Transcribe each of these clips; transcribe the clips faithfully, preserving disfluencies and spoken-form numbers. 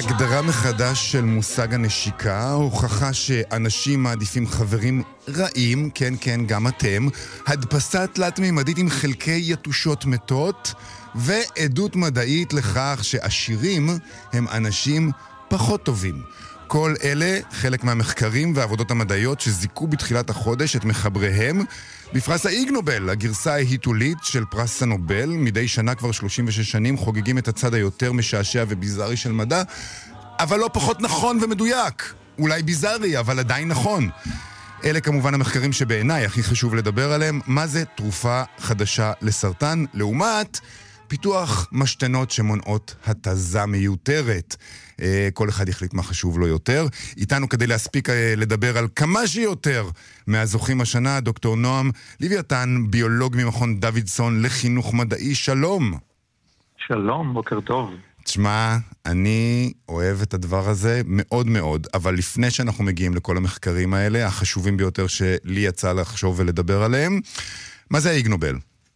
הגדרה מחדש של מושג הנשיקה, הוכחה שאנשים מעדיפים חברים רעים, כן כן גם אתם, הדפסה תלת-מימדית עם חלקי יתושות מתות, ועדות מדעית לכך שעשירים הם אנשים פחות טובים. כל אלה חלק מהמחקרים והעבודות המדעיות שזיקו בתחילת החודש את מחבריהם בפרס האיג נובל, הגרסה ההיתולית של פרס הנובל. מדי שנה כבר שלושים ושש שנים חוגגים את הצד היותר משעשע וביזארי של מדע, אבל לא פחות נכון ומדויק. אולי ביזארי, אבל עדיין נכון. אלה כמובן המחקרים שבעיניי הכי חשוב לדבר עליהם. מה זה תרופה חדשה לסרטן, לעומת פיתוח משתנות שמונעות התזה מיותרת. כל אחד יחליט מה חשוב לו יותר. איתנו כדי להספיק לדבר על כמה שיותר מהזוכים השנה, דוקטור נועם לוויתן, ביולוג ממכון דוידסון לחינוך מדעי. שלום. שלום, בוקר טוב. תשמע, אני אוהב את הדבר הזה מאוד מאוד, אבל לפני שאנחנו מגיעים לכל המחקרים האלה, החשובים ביותר שלי יצא לחשוב ולדבר עליהם, מה זה האיג נובל?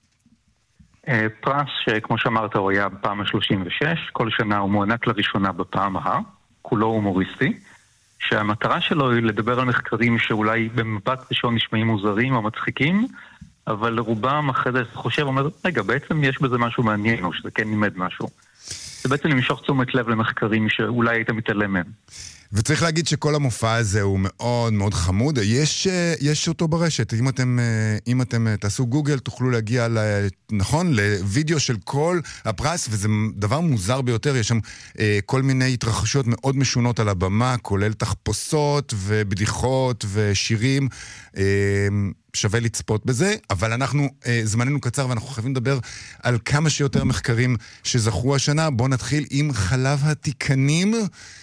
פרס שכמו שאמרת הוא היה בפעם ה-שלושים ושש, כל שנה הוא מוענק לראשונה בפעם ה, כולו הומוריסטי, שהמטרה שלו היא לדבר על מחקרים שאולי במבט ראשון נשמעים מוזרים או מצחיקים, אבל לרובם אחרי זה חושב, אומר, רגע, בעצם יש בזה משהו מעניין, או שזה כן לימד משהו. זה בעצם למשוך תשומת לב למחקרים שאולי היית מתעלם מהם. וצריך להגיד שכל המופע הזה הוא מאוד מאוד חמוד. יש, יש אותו ברשת. אם אתם, אם אתם תעשו גוגל, תוכלו להגיע, ל, נכון, לוידאו של כל הפרס, וזה דבר מוזר ביותר. יש שם אה, כל מיני התרחשויות מאוד משונות על הבמה, כולל תחפושות ובדיחות ושירים. אה, שווה לצפות בזה, אבל אנחנו, אה, זמננו קצר ואנחנו חייבים לדבר על כמה שיותר מחקרים שזכו השנה. בואו נתחיל עם חלב התיקנים.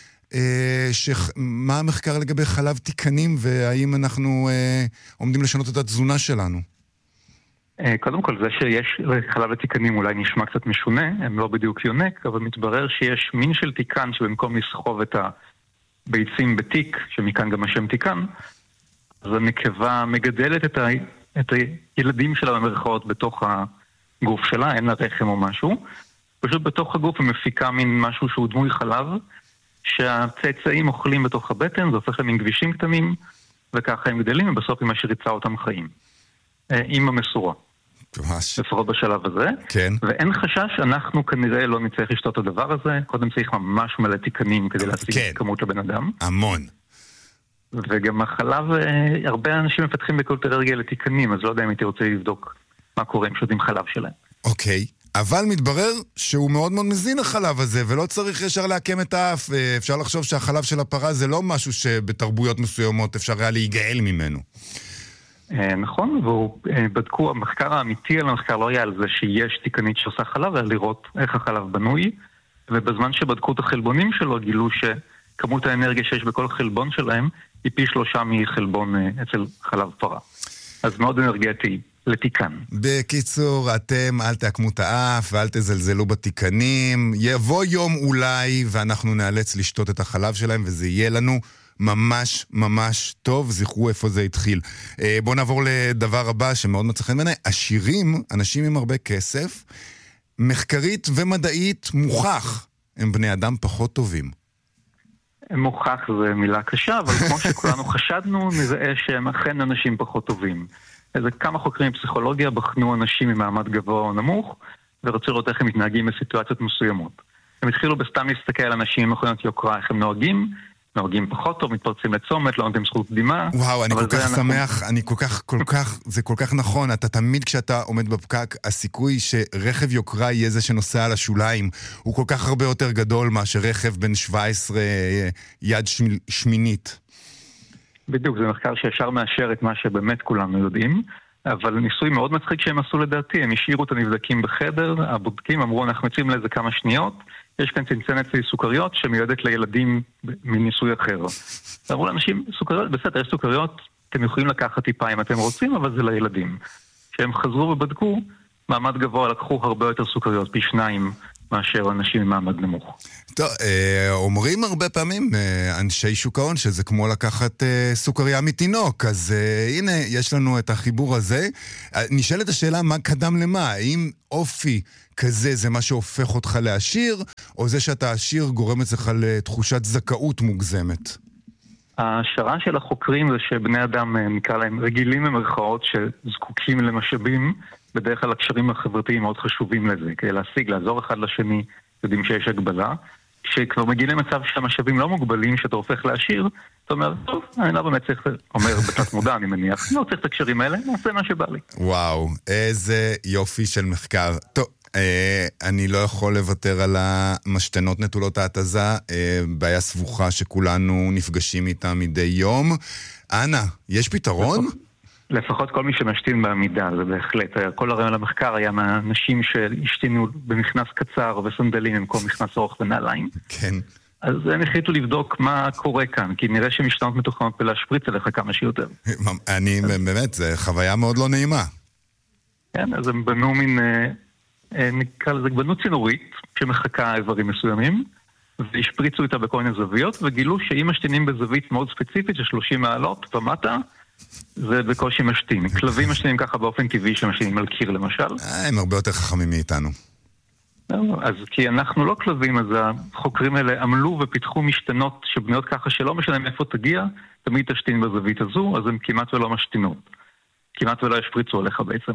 שח... מה המחקר לגבי חלב תיקנים, והאם אנחנו אה, עומדים לשנות את התזונה שלנו? קודם כל, זה שיש חלב התיקנים אולי נשמע קצת משונה, הם לא בדיוק יונק, אבל מתברר שיש מין של תיקן שבמקום לסחוב את הביצים בתיק, שמכאן גם השם תיקן, אז הנקבה מגדלת את, ה... את הילדים שלה במרכאות בתוך הגוף שלה, אין לה רחם או משהו, פשוט בתוך הגוף היא מפיקה מין משהו שהוא דמוי חלב, שהצאצאים אוכלים בתוך הבטן, זה הופך להם עם גבישים קטנים, וככה הם גדלים, ובסוף היא משריצה אותם חיים. עם המסורה. ממש. לפחות בשלב הזה. כן. ואין חשש, אנחנו כנראה לא נצטרך לשתות את הדבר הזה, קודם צריך ממש מלא תיקנים כדי להשיג כן. כמות לבן אדם. המון. וגם החלב, הרבה אנשים מפתחים בקולט אלרגיה לתיקנים, אז לא יודע אם הייתי רוצה לבדוק מה קורה עם שותים חלב שלהם. אוקיי. אבל מתברר שהוא מאוד מאוד מזין החלב הזה, ולא צריך ישר להקם את האף. אפשר לחשוב שהחלב של הפרה זה לא משהו שבתרבויות מסוימות אפשר היה להיגאל ממנו. נכון, ובדקו, המחקר האמיתי על המחקר לא היה על זה שיש תיקנית שעושה חלב, אלא לראות איך החלב בנוי, ובזמן שבדקו את החלבונים שלו, גילו שכמות האנרגיה שיש בכל חלבון שלהם, היא פי שלושה מחלבון אצל חלב פרה. אז מאוד אנרגטי. לתיקן. בקיצור, אתם אל תעקמו את האף ואל תזלזלו בתיקנים. יבוא יום אולי ואנחנו נאלץ לשתות את החלב שלהם, וזה יהיה לנו ממש ממש טוב. זכרו איפה זה התחיל. בואו נעבור לדבר הבא שמאוד מצא חן בעיניי. עשירים, אנשים עם הרבה כסף, מחקרית ומדעית מוכח, הם בני אדם פחות טובים. מוכח זה מילה קשה, אבל כמו שכולנו חשדנו, נראה שהם אכן אנשים פחות טובים. איזה כמה חוקרים פסיכולוגיה בחנו אנשים ממעמד גבוה או נמוך, ורצו לראות איך הם מתנהגים בסיטואציות מסוימות. הם התחילו בסתם להסתכל על אנשים עם מכוניות יוקרה, איך הם נוהגים, נוהגים פחות טוב, מתפרצים לצומת, לא נותנים זכות קדימה. וואו, אני כל כך שמח, אני כל כך, כל כך, זה כל כך נכון. אתה תמיד כשאתה עומד בפקק, הסיכוי שרכב יוקרה יהיה זה שנוסע על השוליים, הוא כל כך הרבה יותר גדול מאשר רכב בן שבע עשרה יד שמינית. בדיוק, זה מחקר שישר מאשר את מה שבאמת כולנו יודעים, אבל ניסוי מאוד מצחיק שהם עשו לדעתי, הם השאירו את הנבדקים בחדר, הבודקים אמרו, אנחנו מצאים לזה כמה שניות, יש כאן צנצנת סוכריות שמיועדת לילדים מניסוי אחר. אמרו לאנשים, סוכריות, בסדר, יש סוכריות, אתם יכולים לקחת טיפה אם אתם רוצים, אבל זה לילדים. כשהם חזרו ובדקו, מעמד גבוה לקחו הרבה יותר סוכריות, פי שניים מאשר אנשים ממעמד נמוך. טוב, אומרים הרבה פעמים אנשי שוק ההון שזה כמו לקחת סוכריה מתינוק, אז הנה, יש לנו את החיבור הזה. נשאלת השאלה, מה קדם למה? האם אופי כזה זה מה שהופך אותך לעשיר, או זה שאתה עשיר גורם אצלך לתחושת זכאות מוגזמת? ההשערה של החוקרים זה שבני אדם, נקרא להם רגילים במרכאות, שזקוקים למשאבים, בדרך כלל הקשרים החברתיים מאוד חשובים לזה, כדי להשיג, לעזור אחד לשני, יודעים שיש הגבלה. כשכבר מגיעים למצב שהמשאבים לא מוגבלים, שאתה הופך לעשיר, אתה אומר, טוב, אני לא באמת צריך, אומר בתת מודע, אני מניח, אני לא צריך את הקשרים האלה, נעשה מה שבא לי. וואו, איזה יופי של מחקר. טוב, אה, אני לא יכול לוותר על המשתנות נטולות ההתזה, אה, בעיה סבוכה שכולנו נפגשים איתה מדי יום. אנה, יש פתרון? לפחות כל מי שמשתין בעמידה, זה בהחלט. כל הרעיון למחקר היה מהאנשים שהשתינו במכנס קצר וסנדלים במקום מכנס ארוך ונעליים. כן. אז הם החליטו לבדוק מה קורה כאן, כי נראה שמשתנות מתוכנות ולהשפריץ עליך כמה שיותר. אני, באמת, זו חוויה מאוד לא נעימה. כן, אז הם בנו מין, נקרא לזה, בנו צינורית שמחכה איברים מסוימים, והשפריצו איתה בכל מיני זוויות, וגילו שאם משתינים בזווית מאוד ספציפית של שלושים מעלות ומטה, זה בקושי משתין. כלבים משתינים ככה באופן טבעי שמשתינים על קיר למשל. הם הרבה יותר חכמים מאיתנו. אז כי אנחנו לא כלבים, אז החוקרים האלה עמלו ופיתחו משתנות שבניות ככה שלא משנה מאיפה תגיע, תמיד תשתין בזווית הזו, אז הם כמעט ולא משתינות. כמעט ולא ישפריצו עליך בעצם.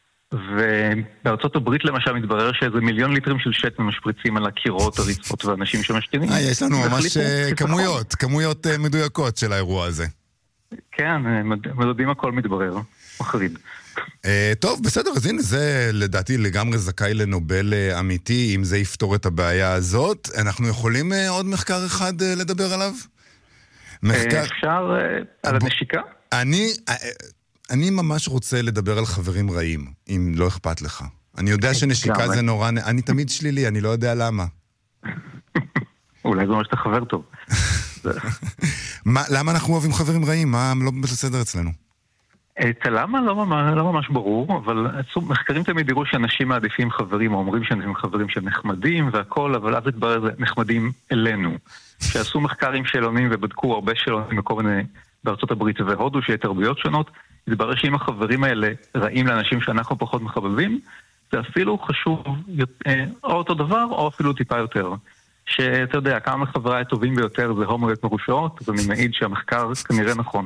ובארצות הברית למשל מתברר שאיזה מיליון ליטרים של שתן משפריצים על הקירות, הרצפות ואנשים שמשתינים. יש לנו ממש כמויות, כמויות מדויקות של האירוע הזה. כן, מדודים הכל מתברר, מחריד. טוב, בסדר, אז הנה, זה לדעתי לגמרי זכאי לנובל אמיתי, אם זה יפתור את הבעיה הזאת. אנחנו יכולים עוד מחקר אחד לדבר עליו? אפשר על הנשיקה? אני, אני ממש רוצה לדבר על חברים רעים, אם לא אכפת לך. אני יודע שנשיקה זה נורא, אני תמיד שלילי, אני לא יודע למה. אולי זה אומר שאתה חבר טוב. למה אנחנו אוהבים חברים רעים? מה לא בסדר אצלנו? את הלמה לא ממש ברור, אבל מחקרים תמיד יראו שאנשים מעדיפים חברים, או אומרים שאנשים חברים שהם נחמדים והכל, אבל אז התברר זה נחמדים אלינו. שעשו מחקרים שאלונים ובדקו הרבה שאלונים בכל מיני, בארצות הברית והודו, שיהיה תרבויות שונות, התברר שאם החברים האלה רעים לאנשים שאנחנו פחות מחבבים, זה אפילו חשוב או אותו דבר, או אפילו טיפה יותר. שאתה יודע, כמה חבריי הטובים ביותר זה הומואיות מרושעות, אז אני מעיד שהמחקר כנראה נכון.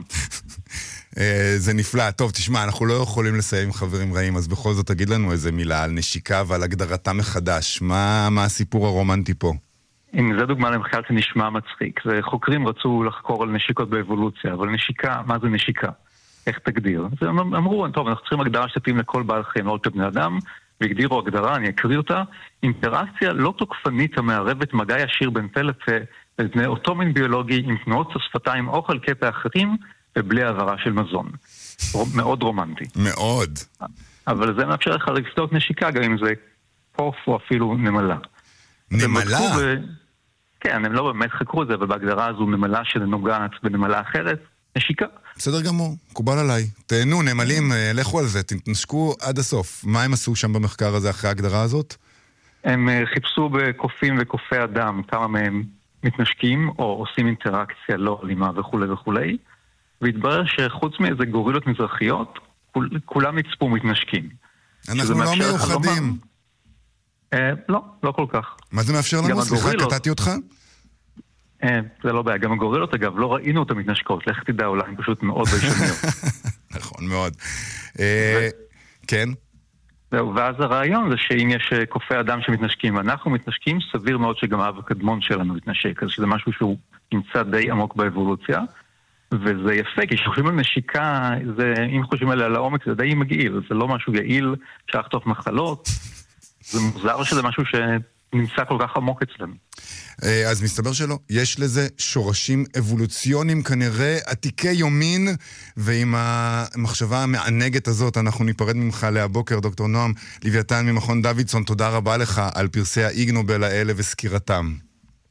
זה נפלא. טוב, תשמע, אנחנו לא יכולים לסיים עם חברים רעים, אז בכל זאת תגיד לנו איזה מילה על נשיקה ועל הגדרתה מחדש. מה, מה הסיפור הרומנטי פה? הנה, זה דוגמה למחקר שנשמע מצחיק. חוקרים רצו לחקור על נשיקות באבולוציה, אבל נשיקה, מה זה נשיקה? איך תגדיר? אז הם אמרו, טוב, אנחנו צריכים הגדרה שתתאים לכל בעל חיים, לא רק לבני אדם, והגדירו הגדרה, אני אקריא אותה, אינטראקציה לא תוקפנית המערבת מגע ישיר בין פה לפה, לבני אותו מין ביולוגי עם תנועות שפתיים או חלקי פה אחרים, ובלי העברה של מזון. מאוד רומנטי. מאוד. אבל זה מאפשר לך לבדוק נשיקה, גם אם זה קוף או אפילו נמלה. נמלה? ו... כן, הם לא באמת חקרו את זה, אבל בהגדרה הזו נמלה שנוגעת בנמלה אחרת, נשיקה. בסדר גמור, קובל עליי. תהנו, נמלים, לכו על זה, תנשקו עד הסוף. מה הם עשו שם במחקר הזה אחרי ההגדרה הזאת? הם חיפשו בקופים וקופי אדם, כמה מהם מתנשקים או עושים אינטראקציה לא אלימה וכו' וכו'. והתברר שחוץ מאיזה גורילות מזרחיות, כול, כולם נצפו מתנשקים. אנחנו לא מיוחדים. אה, לא, לא כל כך. מה זה מאפשר לנו? סליחה, קטעתי אותך? אה, זה לא בעיה. גם הגורילות, אגב, לא ראינו אותם מתנשקות. לך תדע, אולי הם פשוט מאוד ביישניות. נכון מאוד. אה, כן? זהו, ואז הרעיון זה שאם יש קופי אדם שמתנשקים ואנחנו מתנשקים, סביר מאוד שגם האב הקדמון שלנו מתנשק. אז שזה משהו שהוא נמצא די עמוק באבולוציה. וזה יפה, כי כשחושבים על נשיקה, זה, אם חושבים עליה לעומק, זה די מגעיל, זה לא משהו יעיל, אפשר לחטוף מחלות, זה מוזר שזה משהו שנמצא כל כך עמוק אצלנו. אז מסתבר שלא, יש לזה שורשים אבולוציוניים כנראה עתיקי יומין, ועם המחשבה המענגת הזאת אנחנו ניפרד ממך להבוקר, דוקטור נועם לוויתן ממכון דוידסון, תודה רבה לך על פרסי האיג נובל האלה וסקירתם.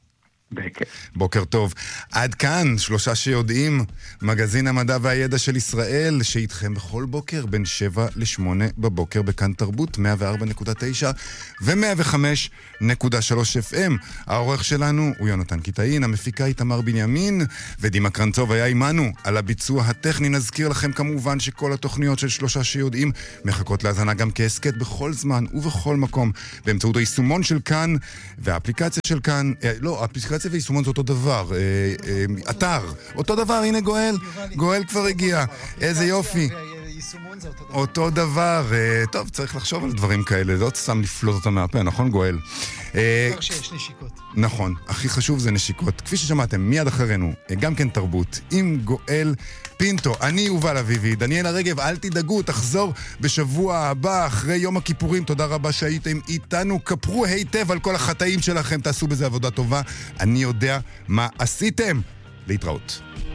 בכיף. בוקר טוב. עד כאן, שלושה שיודעים, מגזין המדע והידע של ישראל, שאיתכם בכל בוקר, בין שבע לשמונה בבוקר, בכאן תרבות, מאה וארבע נקודה תשע ו-מאה וחמש נקודה שלוש אף אם. העורך שלנו הוא יונתן קיטאין, המפיקה היא תמר בנימין, ודימה קרנצוב היה עימנו על הביצוע הטכני. נזכיר לכם כמובן שכל התוכניות של שלושה שיודעים מחכות להזנה גם כעסקט בכל זמן ובכל מקום, באמצעות היישומון של כאן והאפליקציה של כאן, אה, לא, האפליקציה ויישומון זה אותו דבר, אה, אה, אתר, אותו דבר, הנה גואל, גואל כבר הגיע, איזה יופי. אותו דבר, טוב, צריך לחשוב על דברים כאלה, לא סתם לפלוט אותם מהפה, נכון גואל? דבר שיש נשיקות. נכון, הכי חשוב זה נשיקות. כפי ששמעתם, מיד אחרינו, גם כן תרבות, עם גואל פינטו. אני יובל אביבי, דניאל הרגב, אל תדאגו, תחזור בשבוע הבא, אחרי יום הכיפורים. תודה רבה שהייתם איתנו, כפרו היטב על כל החטאים שלכם, תעשו בזה עבודה טובה. אני יודע מה עשיתם. להתראות.